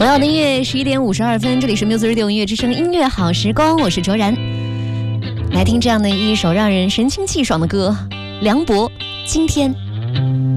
同样的音乐11:52，这里是 Music Radio 音乐之声音乐好时光，我是卓然。来听这样的一首让人神清气爽的歌，梁博，今天